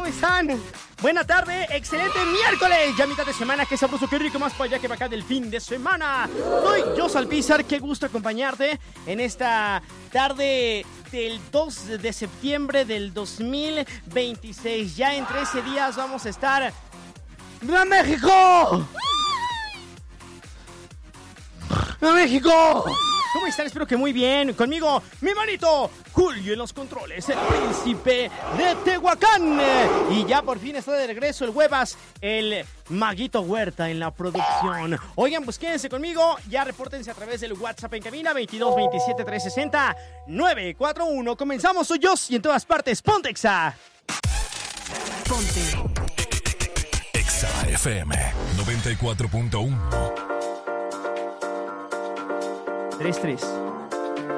¿cómo están? Buena tarde, excelente miércoles, ya mitad de semana, qué sabroso, qué rico, más para allá que para acá del fin de semana. Soy yo, Salpizar, qué gusto acompañarte en esta tarde del 2 de septiembre del 2026. Ya en 13 días vamos a estar... ¡Viva México! ¡Viva México! ¿Cómo están? Espero que muy bien. Conmigo, mi manito Julio en los controles, el príncipe de Tehuacán. Y ya por fin está de regreso el Huevas, el Maguito Huerta en la producción. Oigan, pues quédense conmigo. Ya repórtense a través del WhatsApp en cabina 22 27 360 941. Comenzamos, soy yo y en todas partes, ponte Exa. Ponte Exa FM 94.1. 3-3.